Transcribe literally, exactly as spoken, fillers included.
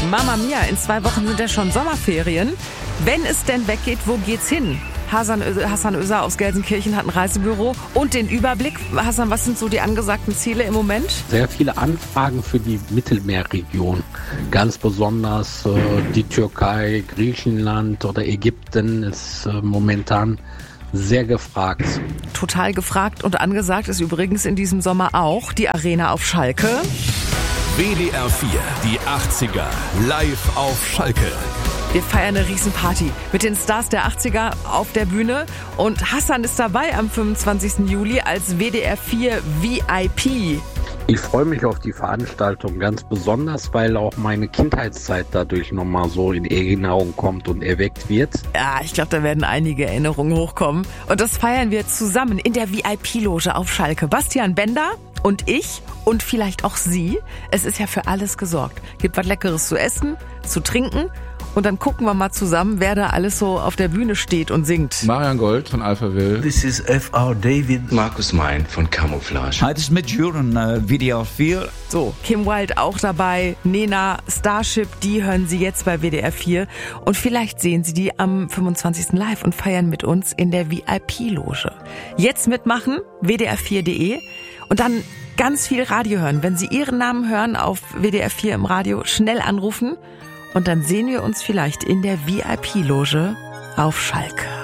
Mama Mia, in zwei Wochen sind ja schon Sommerferien. Wenn es denn weggeht, wo geht's hin? Hasan, Hassan Özer aus Gelsenkirchen hat ein Reisebüro und den Überblick. Hassan, was sind so die angesagten Ziele im Moment? Sehr viele Anfragen für die Mittelmeerregion. Ganz besonders äh, die Türkei, Griechenland oder Ägypten ist äh, momentan sehr gefragt. Total gefragt und angesagt ist übrigens in diesem Sommer auch die Arena auf Schalke. W D R vier, die achtziger, live auf Schalke. Wir feiern eine Riesenparty mit den Stars der achtziger auf der Bühne. Und Hassan ist dabei am fünfundzwanzigsten Juli als W D R vier V I P. Ich freue mich auf die Veranstaltung ganz besonders, weil auch meine Kindheitszeit dadurch nochmal so in Erinnerung kommt und erweckt wird. Ja, ich glaube, da werden einige Erinnerungen hochkommen. Und das feiern wir zusammen in der V I P-Loge auf Schalke. Bastian Bender und ich und vielleicht auch Sie. Es ist ja für alles gesorgt. Gibt was Leckeres zu essen, zu trinken. Und dann gucken wir mal zusammen, wer da alles so auf der Bühne steht und singt. Marian Gold von Alphaville. This is F R David. Markus Mein von Camouflage. Hi, das ist mit Juren, uh, V D R vier. So, Kim Wilde auch dabei, Nena, Starship, die hören Sie jetzt bei W D R vier. Und vielleicht sehen Sie die am fünfundzwanzigsten live und feiern mit uns in der V I P-Loge. Jetzt mitmachen, w d r vier punkt d e und dann ganz viel Radio hören. Wenn Sie Ihren Namen hören auf W D R vier im Radio, schnell anrufen. Und dann sehen wir uns vielleicht in der V I P-Loge auf Schalke.